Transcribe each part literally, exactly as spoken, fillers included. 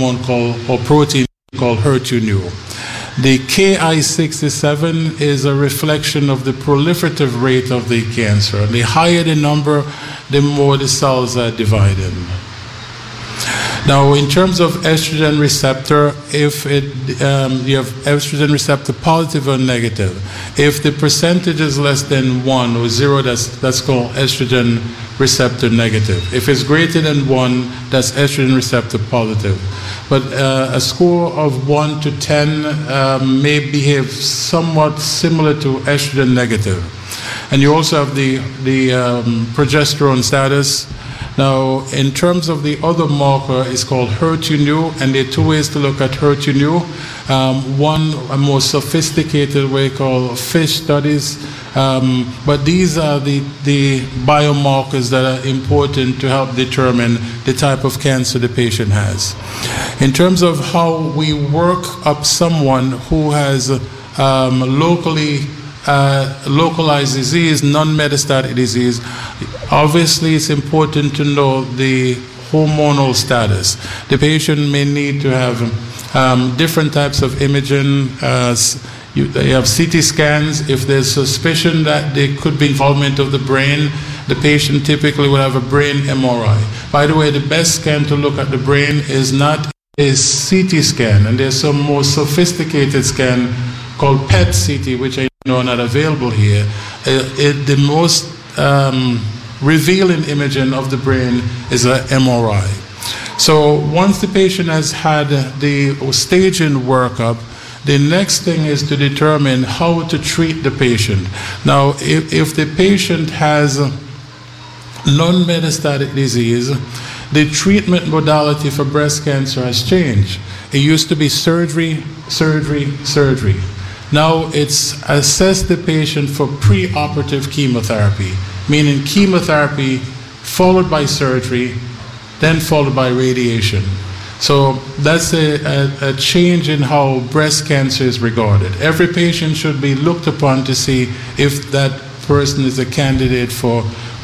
hormone called, or protein called H E R two neu. The K I sixty-seven is a reflection of the proliferative rate of the cancer. The higher the number, the more the cells are divided. Now, in terms of estrogen receptor, if it, um, you have estrogen receptor positive or negative, if the percentage is less than one or zero, that's, that's called estrogen receptor negative. If it's greater than one, that's estrogen receptor positive. But uh, a score of one to ten um, may behave somewhat similar to estrogen negative. And you also have the, the um, progesterone status. Now, in terms of the other marker, it's called H E R two neu, and there are two ways to look at H E R two neu. Um, one, a more sophisticated way called FISH studies, um, but these are the, the biomarkers that are important to help determine the type of cancer the patient has. In terms of how we work up someone who has um, locally Uh, localized disease, non-metastatic disease, obviously it's important to know the hormonal status. The patient may need to have um, different types of imaging. Uh, you, they have C T scans. If there's suspicion that there could be involvement of the brain, the patient typically will have a brain M R I. By the way, the best scan to look at the brain is not a C T scan, and there's some more sophisticated scan called P E T C T, which I know are not available here. Uh, it, the most um, revealing imaging of the brain is an M R I. So once the patient has had the staging workup, the next thing is to determine how to treat the patient. Now, if, if the patient has non-metastatic disease, the treatment modality for breast cancer has changed. It used to be surgery, surgery, surgery. Now it's assess the patient for preoperative chemotherapy, meaning chemotherapy followed by surgery, then followed by radiation. So that's a, a, a change in how breast cancer is regarded. Every patient should be looked upon to see if that person is a candidate for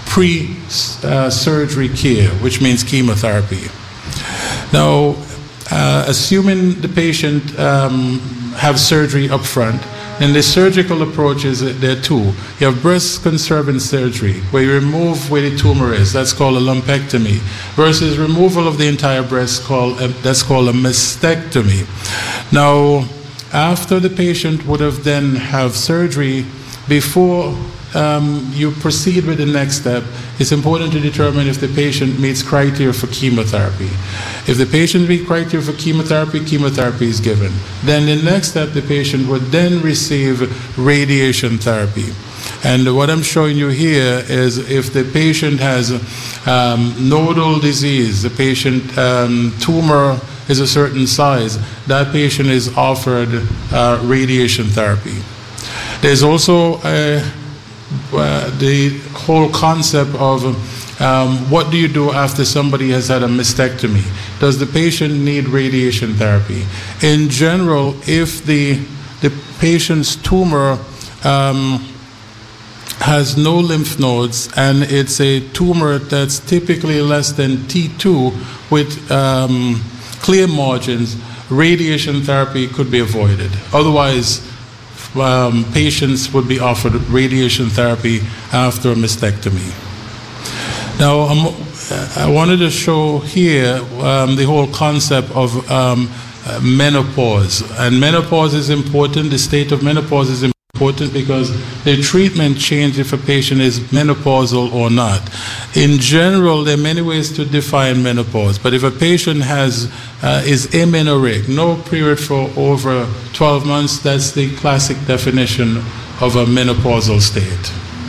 pre-surgery uh, care, which means chemotherapy. Now, uh, assuming the patient um, have surgery up front, and the surgical approaches, there are two. You have breast conserving surgery, where you remove where the tumor is. That's called a lumpectomy. Versus removal of the entire breast, called a, that's called a mastectomy. Now, after the patient would have then have surgery, before um, you proceed with the next step, it's important to determine if the patient meets criteria for chemotherapy. If the patient meets criteria for chemotherapy, chemotherapy is given. Then the next step, the patient would then receive radiation therapy. And what I'm showing you here is if the patient has um, nodal disease, the patient um, tumor is a certain size, that patient is offered uh, radiation therapy. There's also uh, uh, the whole concept of um, what do you do after somebody has had a mastectomy? Does the patient need radiation therapy? In general, if the, the patient's tumor um, has no lymph nodes and it's a tumor that's typically less than T two with um, clear margins, radiation therapy could be avoided. Otherwise, um, patients would be offered radiation therapy after a mastectomy. Now, um, I wanted to show here um, the whole concept of um, uh, menopause. And menopause is important. The state of menopause is important because the treatment changes if a patient is menopausal or not. In general, there are many ways to define menopause, but if a patient has uh, is amenorrheic, no period for over twelve months, that's the classic definition of a menopausal state.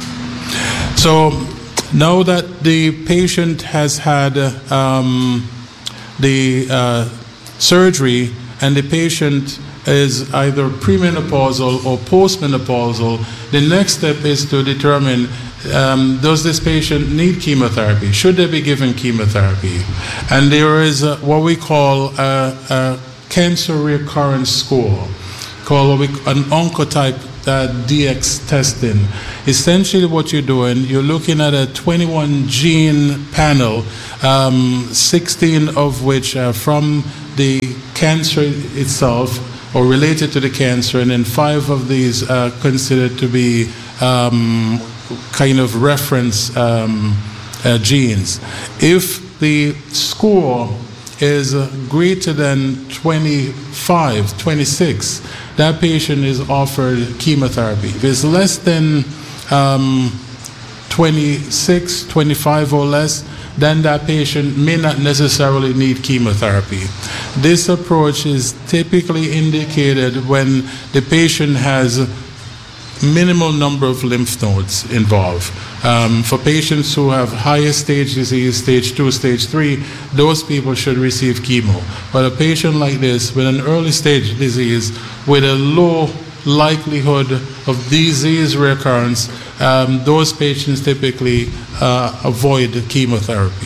So now that the patient has had um, the uh, surgery and the patient is either premenopausal or postmenopausal, the next step is to determine um, does this patient need chemotherapy? Should they be given chemotherapy? And there is a, what we call a, a cancer recurrence score, called what we, an oncotype uh, D X testing. Essentially what you're doing, you're looking at a twenty-one gene panel, um, sixteen of which are from the cancer itself or related to the cancer, and then five of these are considered to be um, kind of reference um, uh, genes. If the score is greater than twenty-five, twenty-six, that patient is offered chemotherapy. If it's less than um, twenty-six, twenty-five or less, then that patient may not necessarily need chemotherapy. This approach is typically indicated when the patient has minimal number of lymph nodes involved. Um, for patients who have higher stage disease, stage two, stage three, those people should receive chemo. But a patient like this with an early stage disease with a low likelihood of disease recurrence, um, those patients typically uh, avoid chemotherapy.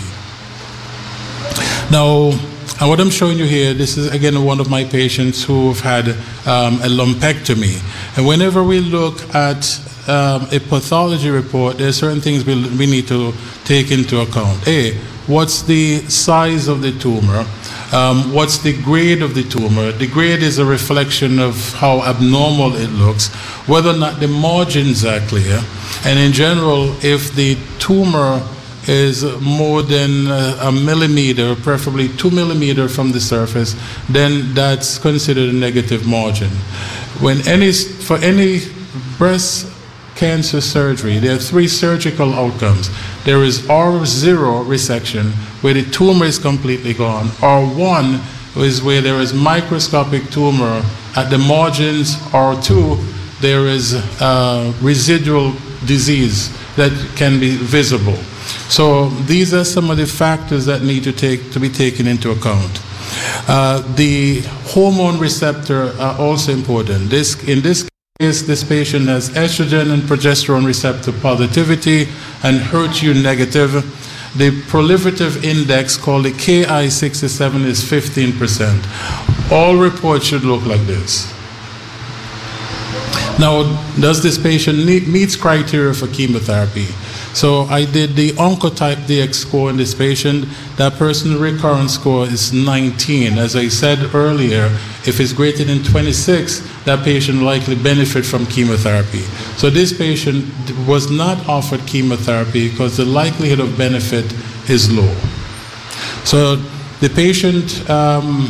Now, and what I'm showing you here, this is again one of my patients who have had um, a lumpectomy. And whenever we look at um, a pathology report, there are certain things we, we need to take into account. A, what's the size of the tumor? Um, what's the grade of the tumor? The grade is a reflection of how abnormal it looks, whether or not the margins are clear. And in general, if the tumor is more than a millimeter, preferably two millimeter from the surface, then that's considered a negative margin. When any, for any breast cancer surgery, there are three surgical outcomes. There is R zero resection, where the tumor is completely gone. R one is where there is microscopic tumor at the margins. R two, there is uh, residual disease that can be visible. So these are some of the factors that need to take to be taken into account. Uh, the hormone receptor are also important. This, in this case, this patient has estrogen and progesterone receptor positivity and H E R two negative. The proliferative index, called the K I sixty-seven, is fifteen percent. All reports should look like this. Now, does this patient need, meets criteria for chemotherapy? So I did the Oncotype D X score in this patient. That person's recurrence score is nineteen. As I said earlier, if it's greater than twenty-six, that patient likely benefit from chemotherapy. So this patient was not offered chemotherapy because the likelihood of benefit is low. So the patient um,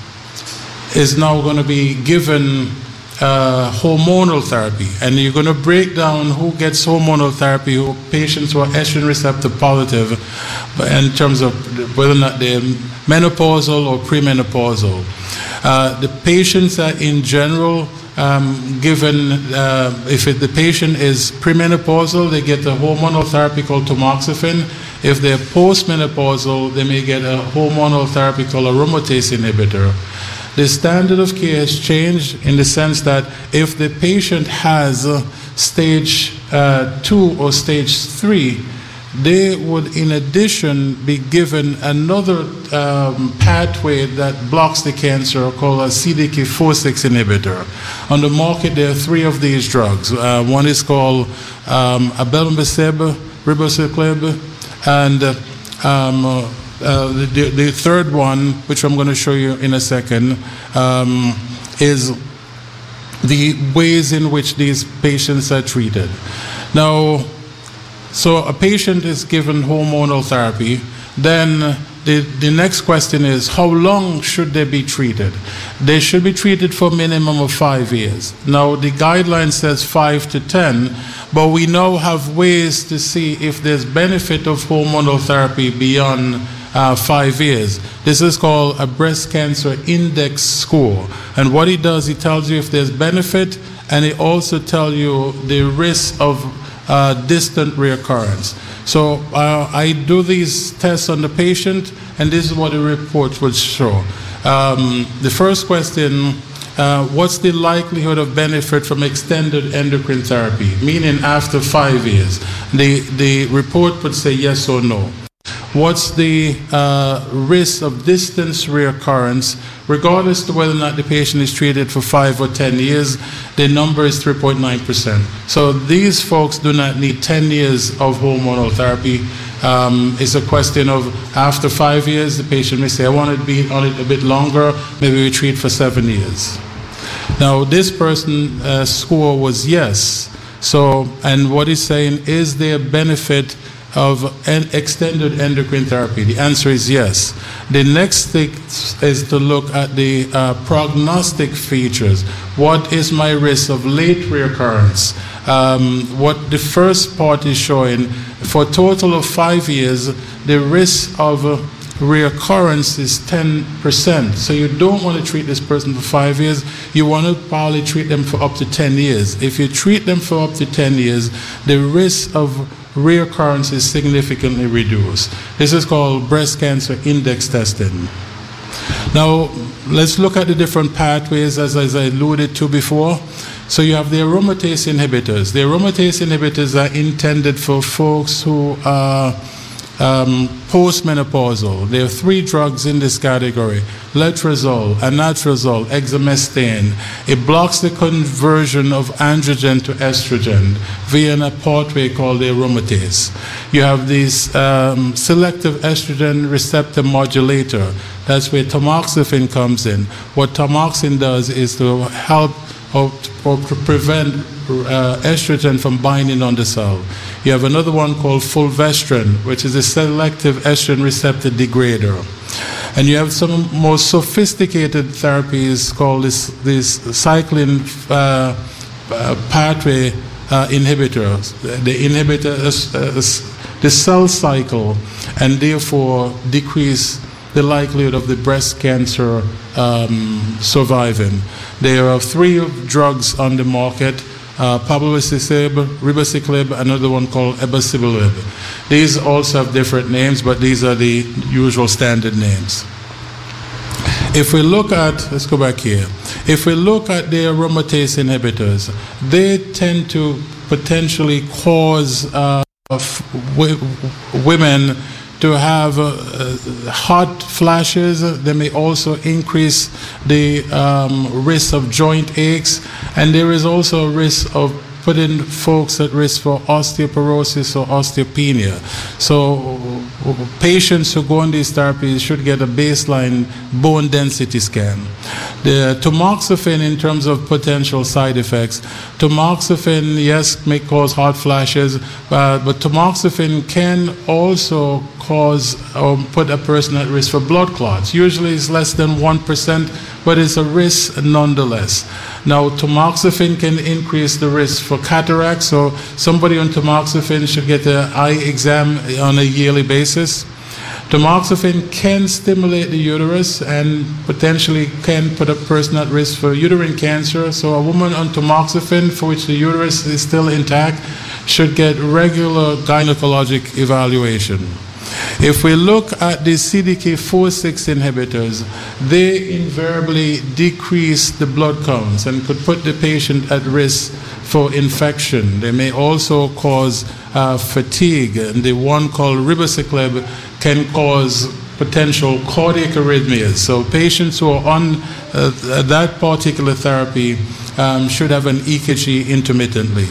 is now going to be given Uh, hormonal therapy, and you're going to break down who gets hormonal therapy, who patients who are estrogen receptor positive, in terms of whether or not they're menopausal or premenopausal. Uh, the patients are in general um, given, uh, if it, the patient is premenopausal, they get a hormonal therapy called tamoxifen. If they're postmenopausal, they may get a hormonal therapy called aromatase inhibitor. The standard of care has changed in the sense that if the patient has uh, stage uh, two or stage three, they would in addition be given another um, pathway that blocks the cancer called a C D K four six inhibitor. On the market, there are three of these drugs. Uh, one is called um, abelumosib, ribociclib, and uh, um, uh, Uh, the, the third one, which I'm going to show you in a second, um, is the ways in which these patients are treated. Now, so a patient is given hormonal therapy, then the, the next question is, how long should they be treated? They should be treated for a minimum of five years. Now, the guideline says five to ten, but we now have ways to see if there's benefit of hormonal therapy beyond Uh, five years. This is called a breast cancer index score. And what it does, it tells you if there's benefit, and it also tells you the risk of uh, distant reoccurrence. So uh, I do these tests on the patient, and this is what the report would show. Um, the first question, uh, what's the likelihood of benefit from extended endocrine therapy, meaning after five years? The, the report would say yes or no. what's the uh, risk of distance reoccurrence, regardless of whether or not the patient is treated for five or ten years, the number is three point nine percent. So these folks do not need ten years of hormonal therapy. Um, it's a question of after five years, the patient may say, I want to be on it a bit longer, maybe we treat for seven years. Now, this person's uh, score was yes. So, and what he's saying, is there benefit of an extended endocrine therapy? The answer is yes. The next thing is to look at the uh, prognostic features. What is my risk of late recurrence? Um, what the first part is showing, for a total of five years, the risk of uh, reoccurrence is ten percent. So you don't want to treat this person for five years. You want to probably treat them for up to ten years. If you treat them for up to ten years, the risk of reoccurrence is significantly reduced. This is called breast cancer index testing. Now, let's look at the different pathways, as, as I alluded to before. So you have the aromatase inhibitors. The aromatase inhibitors are intended for folks who are Um, postmenopausal. There are three drugs in this category: letrozole, anastrozole, exemestane. It blocks the conversion of androgen to estrogen via a pathway called the aromatase. You have this um, selective estrogen receptor modulator. That's where tamoxifen comes in. What tamoxifen does is to help or, or to prevent uh, estrogen from binding on the cell. You have another one called fulvestrant, which is a selective estrogen receptor degrader. And you have some more sophisticated therapies called this, this cyclin uh, uh, pathway uh, inhibitors. They inhibit uh, uh, the cell cycle and therefore decrease the likelihood of the breast cancer um, surviving. There are three drugs on the market: uh, palbociclib, ribociclib, another one called ebacibulib. These also have different names, but these are the usual standard names. If we look at, let's go back here. If we look at the aromatase inhibitors, they tend to potentially cause uh, women to have uh, hot flashes. They may also increase the um, risk of joint aches, and there is also a risk of putting folks at risk for osteoporosis or osteopenia. So patients who go on these therapies should get a baseline bone density scan. The tamoxifen, in terms of potential side effects, tamoxifen, yes, may cause hot flashes, uh, but tamoxifen can also cause or put a person at risk for blood clots. Usually it's less than one percent, but it's a risk nonetheless. Now, tamoxifen can increase the risk for cataracts, so somebody on tamoxifen should get an eye exam on a yearly basis. Tamoxifen can stimulate the uterus and potentially can put a person at risk for uterine cancer. So a woman on tamoxifen for which the uterus is still intact should get regular gynecologic evaluation. If we look at the C D K four six inhibitors, they invariably decrease the blood counts and could put the patient at risk for infection. They may also cause uh, fatigue, and the one called ribociclib can cause potential cardiac arrhythmias. So patients who are on uh, that particular therapy um, should have an E K G intermittently.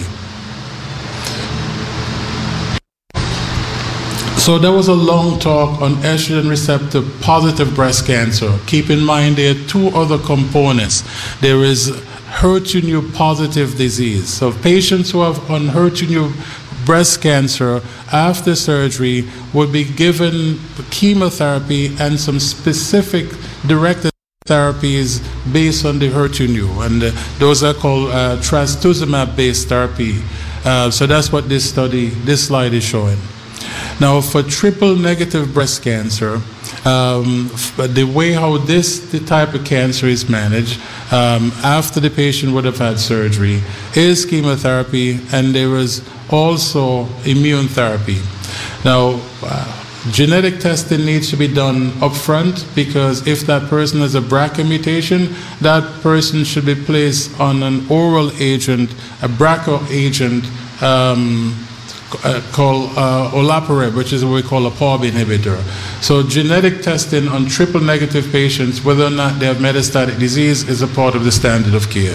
So there was a long talk on estrogen receptor positive breast cancer. Keep in mind there are two other components. There is H E R two neu positive disease. So patients who have on H E R two neu breast cancer after surgery would be given chemotherapy and some specific directed therapies based on the H E R two neu. And uh, those are called uh, trastuzumab-based therapy. Uh, so that's what this study, this slide is showing. Now, for triple negative breast cancer, um, the way how this the type of cancer is managed um, after the patient would have had surgery is chemotherapy, and there is also immune therapy. Now, uh, genetic testing needs to be done up front, because if that person has a B R C A mutation, that person should be placed on an oral agent, a B R C A agent, um, uh, called uh, olaparib, which is what we call a P A R B inhibitor. So genetic testing on triple negative patients, whether or not they have metastatic disease, is a part of the standard of care.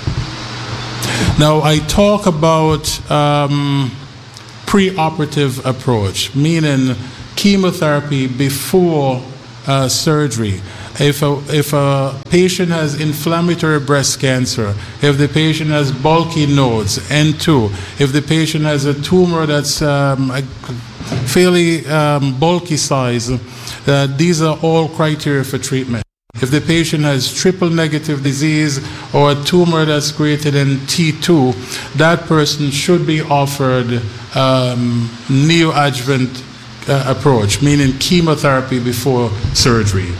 Now, I talk about um, preoperative approach, meaning chemotherapy before uh, surgery. If a, if a patient has inflammatory breast cancer, if the patient has bulky nodes, N two, if the patient has a tumor that's um, a fairly um, bulky size, uh, these are all criteria for treatment. If the patient has triple negative disease or a tumor that's greater than T two, that person should be offered um, neoadjuvant uh, approach, meaning chemotherapy before surgery.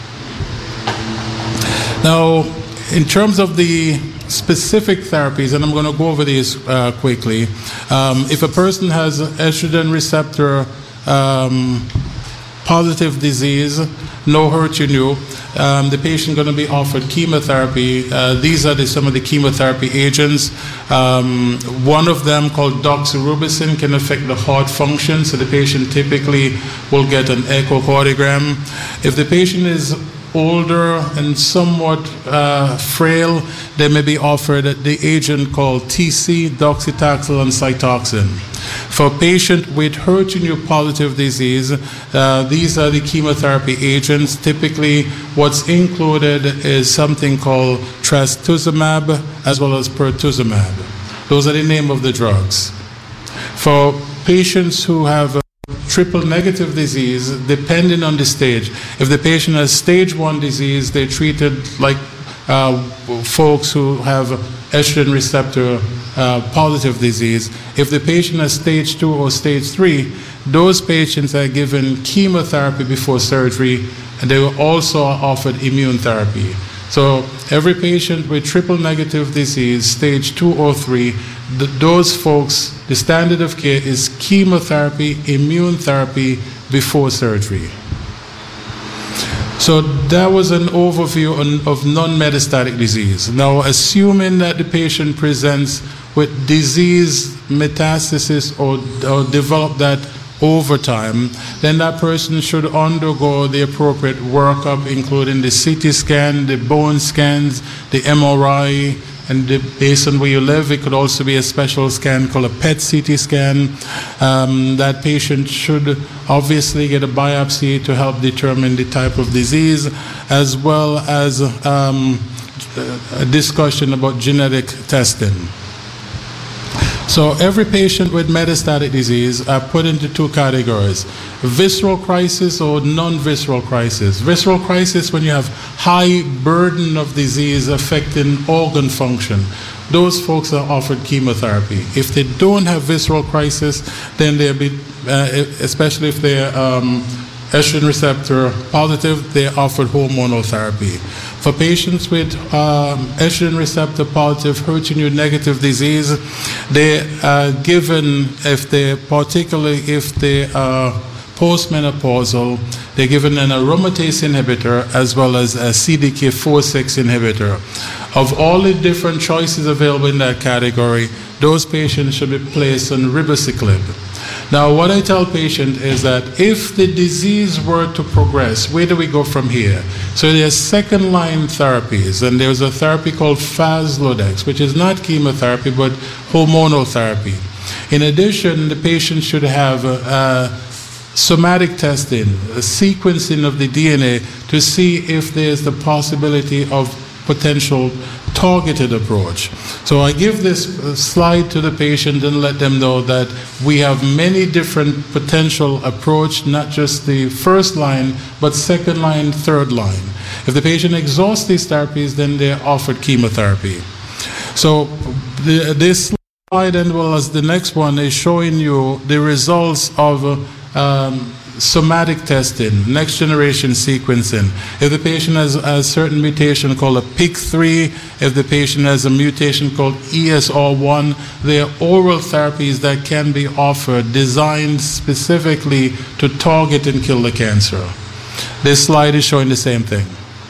Now, in terms of the specific therapies, and I'm going to go over these uh, quickly, um, if a person has estrogen receptor um, positive disease, no H E R two neu, um, the patient is going to be offered chemotherapy. Uh, these are the, some of the chemotherapy agents. Um, one of them, called doxorubicin, can affect the heart function, so the patient typically will get an echocardiogram. If the patient is older and somewhat uh, frail, they may be offered the agent called T C, doxycycline, and Cytoxan. For a patient with H E R two neu positive disease, uh, these are the chemotherapy agents. Typically, what's included is something called trastuzumab as well as pertuzumab. Those are the name of the drugs. For patients who have triple negative disease, depending on the stage. If the patient has stage one disease, they're treated like uh, folks who have estrogen receptor uh, positive disease. If the patient has stage two or stage three, those patients are given chemotherapy before surgery, and they were also offered immune therapy. So every patient with triple negative disease, stage two or three, th those folks, the standard of care is chemotherapy, immune therapy before surgery. So that was an overview on, of non-metastatic disease. Now, assuming that the patient presents with disease metastasis or, or develop that over time, then that person should undergo the appropriate workup, including the C T scan, the bone scans, the M R I, and the, based on where you live, it could also be a special scan called a P E T C T scan. Um, that patient should obviously get a biopsy to help determine the type of disease, as well as um, a discussion about genetic testing. So every patient with metastatic disease are put into two categories: visceral crisis or non-visceral crisis. Visceral crisis, when you have high burden of disease affecting organ function, those folks are offered chemotherapy. If they don't have visceral crisis, then they'll be, uh, especially if they're um, estrogen receptor positive, they're offered hormonal therapy. For patients with um, estrogen receptor positive, H E R two neu negative disease, they are given, if they, particularly if they are postmenopausal, they're given an aromatase inhibitor as well as a C D K four six inhibitor. Of all the different choices available in that category, those patients should be placed on ribociclib. Now, what I tell patients is that if the disease were to progress, where do we go from here? So there's second-line therapies, and there's a therapy called Faslodex, which is not chemotherapy, but hormonal therapy. In addition, the patient should have uh, uh, somatic testing, a sequencing of the D N A to see if there's the possibility of potential targeted approach. So I give this slide to the patient and let them know that we have many different potential approach, not just the first line, but second line, third line. If the patient exhausts these therapies, then they're offered chemotherapy. So the, this slide, and well as the next one, is showing you the results of um, somatic testing, next generation sequencing. If the patient has a certain mutation called a P I K three, if the patient has a mutation called E S R one, there are oral therapies that can be offered designed specifically to target and kill the cancer. This slide is showing the same thing.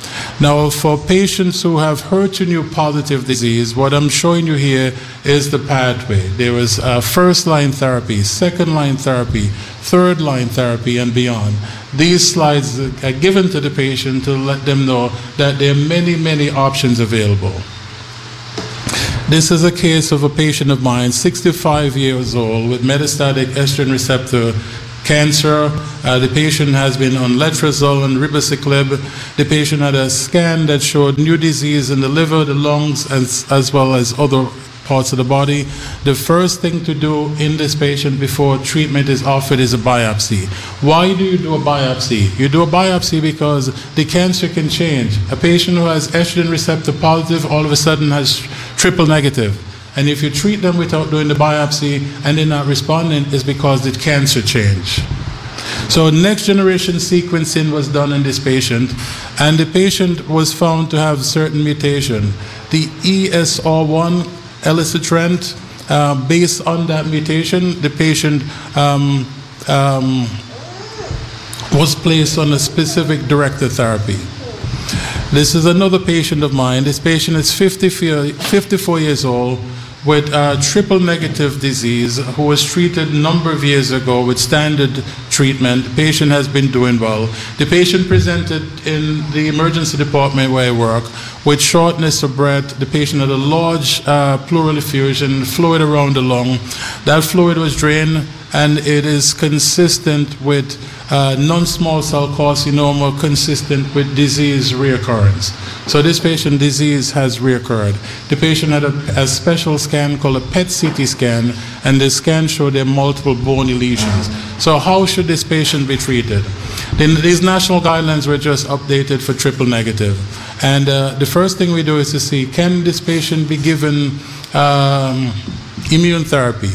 Now, for patients who have H E R two neu positive disease, what I'm showing you here is the pathway. There is uh, first-line therapy, second-line therapy, third-line therapy, and beyond. These slides are given to the patient to let them know that there are many, many options available. This is a case of a patient of mine, sixty-five years old, with metastatic estrogen receptor cancer. Uh, the patient has been on letrozole and ribociclib. The patient had a scan that showed new disease in the liver, the lungs, as, as well as other parts of the body. The first thing to do in this patient before treatment is offered is a biopsy. Why do you do a biopsy? You do a biopsy because the cancer can change. A patient who has estrogen receptor positive all of a sudden has triple negative. And if you treat them without doing the biopsy and they're not responding, it's because the cancer changed. So next generation sequencing was done in this patient, and the patient was found to have certain mutation. The E S R one elicitrant, uh, based on that mutation, the patient um, um, was placed on a specific directed therapy. This is another patient of mine. This patient is fifty-four years old with uh, triple negative disease who was treated a number of years ago with standard treatment. The patient has been doing well. The patient presented in the emergency department where I work with shortness of breath. The patient had a large uh, pleural effusion, fluid around the lung. That fluid was drained, and it is consistent with uh, non-small cell carcinoma, consistent with disease reoccurrence. So this patient disease has reoccurred. The patient had a, a special scan called a P E T C T scan, and the scan showed there multiple bony lesions. So how should this patient be treated? Then these national guidelines were just updated for triple negative. And uh, the first thing we do is to see, can this patient be given um, immune therapy?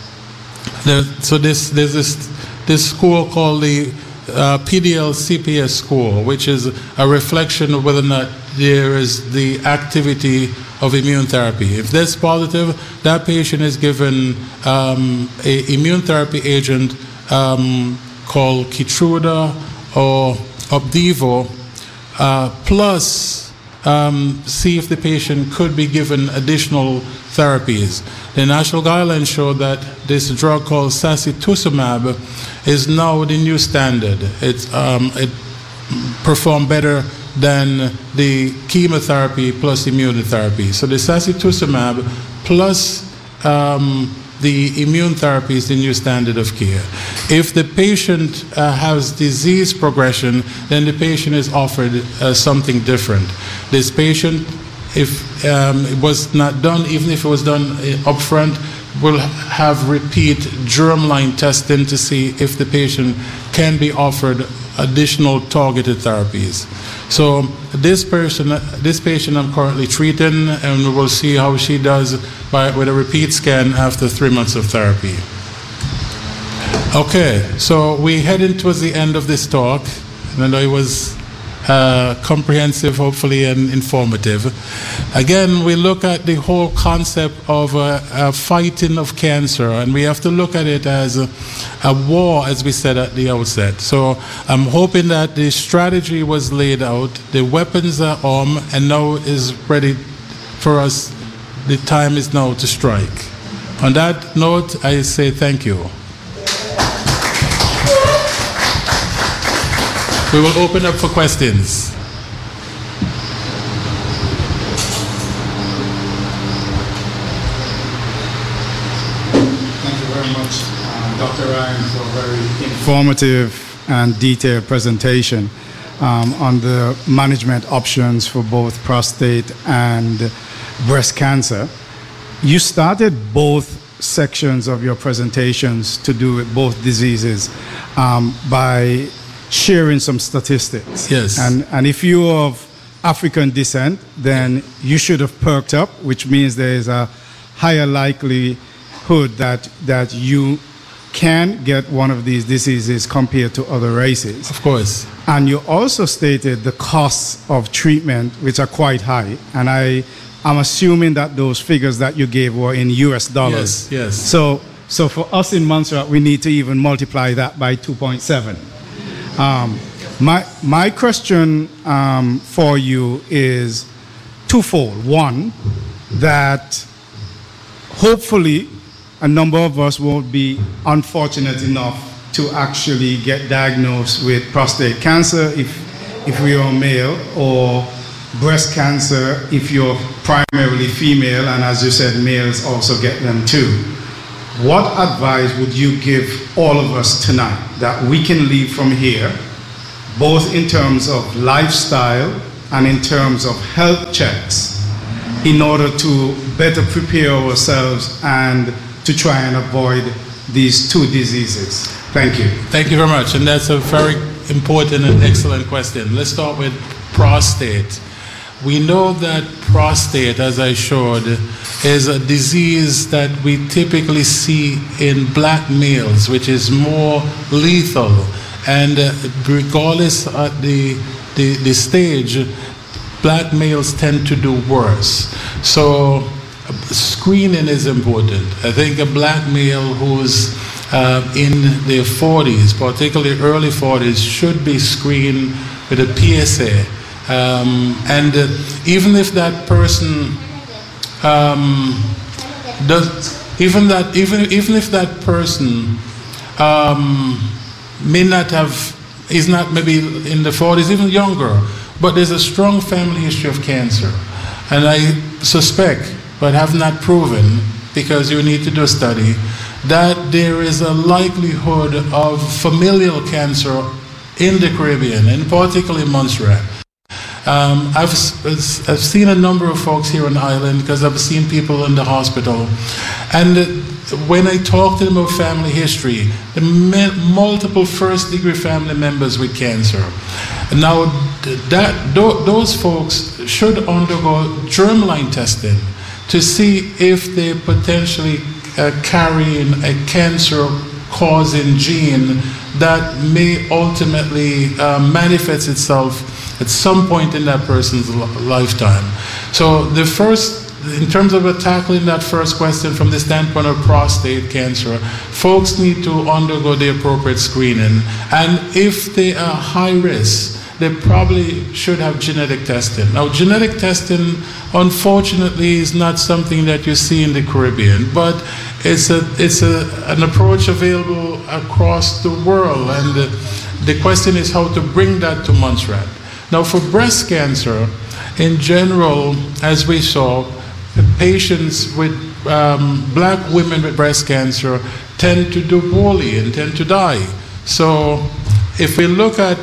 There, so this, there's this, this score called the uh, P D L C P S score, which is a reflection of whether or not there is the activity of immune therapy. If that's positive, that patient is given um, an immune therapy agent um, called Keytruda or Opdivo, uh, plus um, see if the patient could be given additional therapies. The national guidelines show that this drug called sacituzumab is now the new standard. It, um, it performed better than the chemotherapy plus immunotherapy. So the sacituzumab plus um, the immune therapy is the new standard of care. If the patient uh, has disease progression, then the patient is offered uh, something different. This patient, if um, it was not done, even if it was done up front, will have repeat germline testing to see if the patient can be offered additional targeted therapies. So this person, this patient I'm currently treating, and we will see how she does by, with a repeat scan after three months of therapy. Okay, so we're heading towards the end of this talk, and I know it was Uh, comprehensive, hopefully, and informative. Again, we look at the whole concept of uh, uh, fighting of cancer, and we have to look at it as a, a war, as we said at the outset. So I'm hoping that the strategy was laid out, the weapons are armed, and now is ready for us. The time is now to strike. On that note, I say thank you. We will open up for questions. Thank you very much, uh, Doctor Ryan, for a very informative and detailed presentation um, on the management options for both prostate and breast cancer. You started both sections of your presentations to do with both diseases um, by sharing some statistics. Yes. And and if you're of African descent, then you should have perked up, which means there is a higher likelihood that that you can get one of these diseases compared to other races. Of course. And you also stated the costs of treatment, which are quite high. And I I'm assuming that those figures that you gave were in U S dollars. Yes, yes. So so for us in Montserrat, we need to even multiply that by two point seven. Um, My, my question um, for you is twofold. One, that hopefully a number of us won't be unfortunate enough to actually get diagnosed with prostate cancer if, if we are male, or breast cancer if you're primarily female, and as you said, males also get them too. What advice would you give all of us tonight that we can leave from here, both in terms of lifestyle and in terms of health checks, in order to better prepare ourselves and to try and avoid these two diseases? Thank you. Thank you very much. And that's a very important and excellent question. Let's start with prostate. We know that prostate, as I showed, is a disease that we typically see in black males, which is more lethal. And uh, regardless of the, the, the stage, black males tend to do worse. So uh, screening is important. I think a black male who's uh, in their forties, particularly early forties, should be screened with a P S A. Um, and uh, even if that person um, does, even that, even even if that person um, may not have, is not maybe in the forties, even younger, but there's a strong family history of cancer, and I suspect, but have not proven, because you need to do a study, that there is a likelihood of familial cancer in the Caribbean, and particularly Montserrat. Um, I've, I've seen a number of folks here on the island because I've seen people in the hospital. And uh, when I talk to them about family history, the multiple first degree family members with cancer. Now, that, th those folks should undergo germline testing to see if they potentially uh, carry a cancer causing gene that may ultimately uh, manifest itself at some point in that person's lifetime. So the first, in terms of tackling that first question from the standpoint of prostate cancer, folks need to undergo the appropriate screening. And if they are high risk, they probably should have genetic testing. Now, genetic testing, unfortunately, is not something that you see in the Caribbean, but it's a it's a an approach available across the world, and the, the question is how to bring that to Montserrat. Now, for breast cancer, in general, as we saw, patients with um, black women with breast cancer tend to do poorly and tend to die. So, if we look at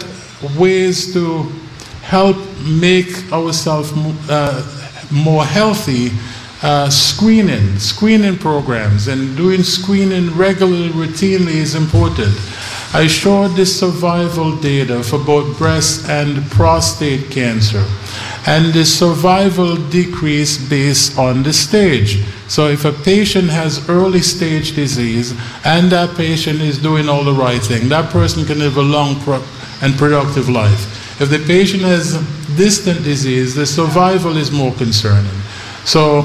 ways to help make ourselves uh, more healthy, uh, screening, screening programs, and doing screening regularly, routinely is important. I showed the survival data for both breast and prostate cancer, and the survival decreased based on the stage. So if a patient has early stage disease and that patient is doing all the right thing, that person can live a long pro and productive life. If the patient has distant disease, the survival is more concerning. So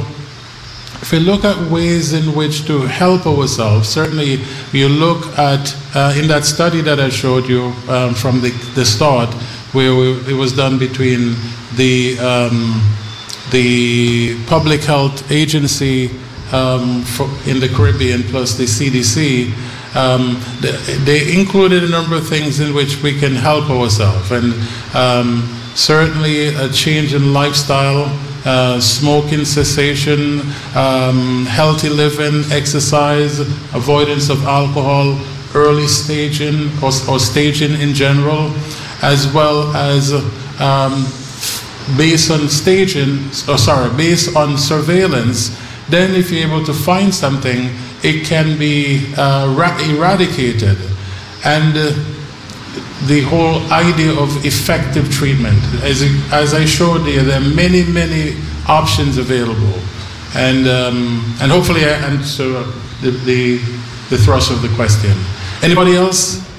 if we look at ways in which to help ourselves, certainly you look at, uh, in that study that I showed you um, from the, the start, where we, it was done between the, um, the Public Health Agency um, for, in the Caribbean plus the C D C, um, they, they included a number of things in which we can help ourselves. And um, certainly a change in lifestyle, Uh, smoking cessation, um, healthy living, exercise, avoidance of alcohol, early staging or, or staging in general, as well as um, based on staging, or sorry, based on surveillance, then if you're able to find something, it can be uh, eradicated. And uh, the whole idea of effective treatment. As, as I showed you, there are many, many options available. And, um, and hopefully I answer the, the, the thrust of the question. Anybody else?